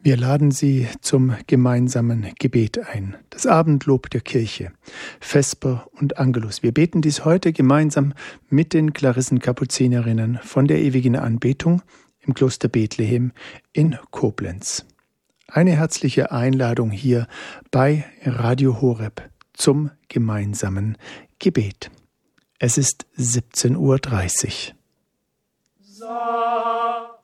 Wir laden Sie zum gemeinsamen Gebet ein. Das Abendlob der Kirche, Vesper und Angelus. Wir beten dies heute gemeinsam mit den Klarissenkapuzinerinnen von der ewigen Anbetung im Kloster Bethlehem in Koblenz. Eine herzliche Einladung hier bei Radio Horeb zum gemeinsamen Gebet. Es ist 17:30 Uhr.